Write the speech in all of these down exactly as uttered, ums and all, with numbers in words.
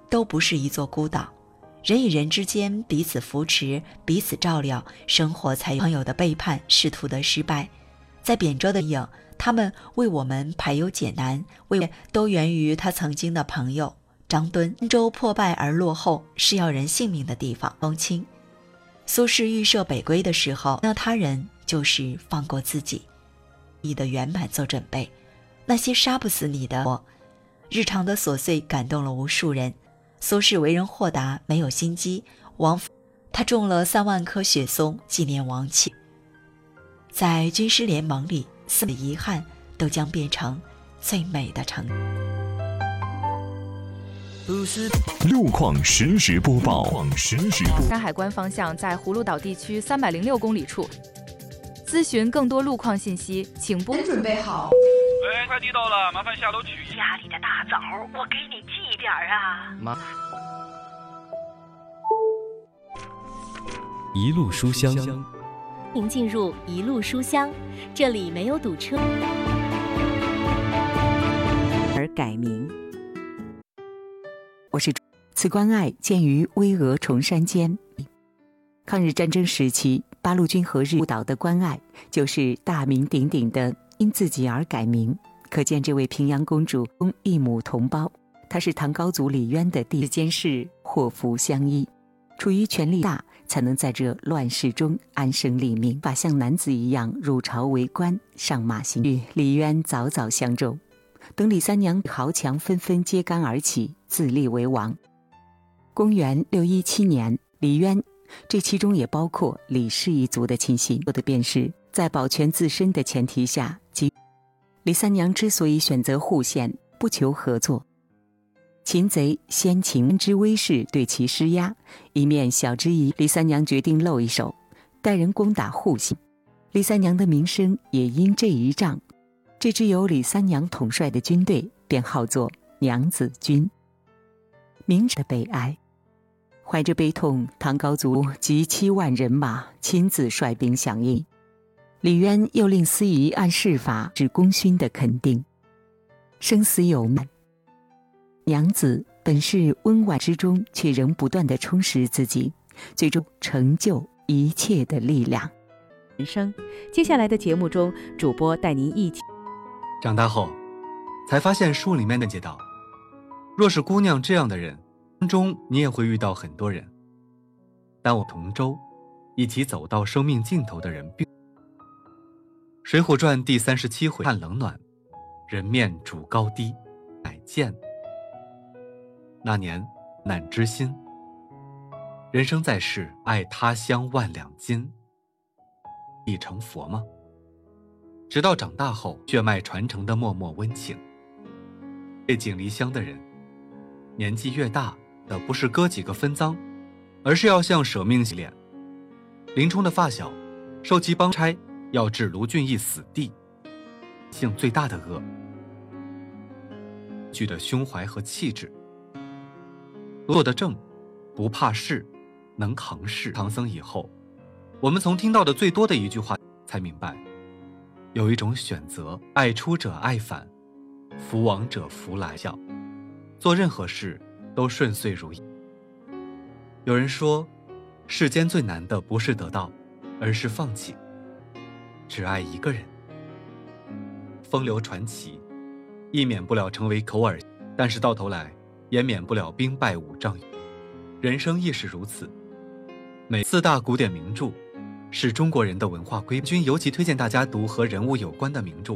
都不是一座孤岛，人与人之间彼此扶持，彼此照料，生活才有朋友的背叛，仕途的失败。在扁舟的影，他们为我们排忧解难，为都源于他曾经的朋友张敦。舟破败而落后，是要人性命的地方。风清，苏轼预设北归的时候，那他人就是放过自己，你的圆满做准备。那些杀不死你的我，日常的琐碎感动了无数人。苏轼为人豁达，没有心机。王府他种了三万棵雪松，纪念亡妻。在军师联盟里，四的遗憾都将变成最美的成。 路况实时播报。路况实时播报。 山海关方向在葫芦岛地区三百零六公里处。咨询更多路况信息，请拨。 准备好。 喂，快递到了，麻烦下楼取。 家里的大枣，我给你寄点啊。 妈。 一路书香。 您进入一路书香，这里没有堵车。 而改名。我是此关隘建于巍峨崇山间。抗日战争时期，八路军和日误岛的关隘就是大名鼎鼎的因自己而改名，可见这位平阳公主一母同胞。她是唐高祖李渊的弟，之间是祸福相依，处于权力大，才能在这乱世中安身立命，把像男子一样入朝为官，上马行与李渊早早相中。等李三娘豪强纷纷揭竿而起，自立为王。公元六一七年，李渊，这其中也包括李氏一族的亲信，做的便是在保全自身的前提下，即李三娘之所以选择护县，不求合作。擒贼先秦之威势对其施压，一面晓之以李三娘决定露一手，带人攻打护县。李三娘的名声也因这一仗，这支由李三娘统帅的军队便号作娘子军。明的悲哀，怀着悲痛，唐高祖集七万人马亲自率兵响应。李渊又令司仪按事法致功勋的肯定，生死有命。娘子本是温婉之中，却仍不断地充实自己，最终成就一切的力量。 人生，接下来的节目中，主播带您一起。 长大后，才发现书里面的解道，若是姑娘这样的人，中你也会遇到很多人，但我同舟，一起走到生命尽头的人并。水浒传第三十七回，看冷暖，人面主高低，乃见。那年难知心，人生在世，爱他乡万两金，已成佛吗？直到长大后，血脉传承的默默温情。背井离乡的人，年纪越大的不是割几个分赃，而是要像舍命洗脸。林冲的发小受其帮差，要置卢俊义死地，性最大的恶，具的胸怀和气质。做得正，不怕事，能扛事。唐僧以后，我们从听到的最多的一句话才明白，有一种选择，爱出者爱返，福往者福来，笑做任何事都顺遂如意。有人说，世间最难的不是得到，而是放弃。只爱一个人，风流传奇，亦免不了成为口耳，但是到头来也免不了兵败五丈。人生亦是如此。每四大古典名著是中国人的文化瑰宝，均尤其推荐大家读和人物有关的名著。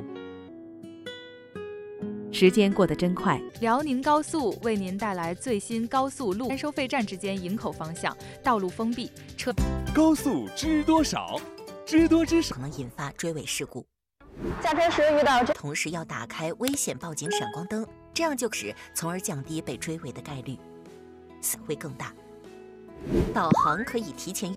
时间过得真快， 辽宁高速为您带来最新高速路收费站之间营口方向道路封闭，车高速知多少？知多知少， 可能引发追尾事故。 驾车时遇到这， 同时要打开危险报警闪光灯，这样就是从而降低被追尾的概率，死会更大。导航可以提前。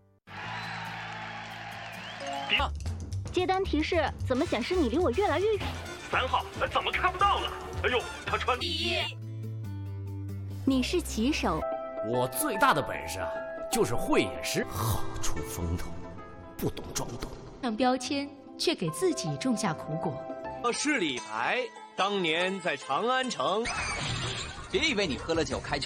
接单提示怎么显示你离我越来越远？ 三号怎么看不到了？哎呦，他穿第一。 你是骑手， 我最大的本事啊，就是会演诗，好出风头，不懂装懂。 上标签，却给自己种下苦果。 是李白当年在长安城， 别以为你喝了酒开车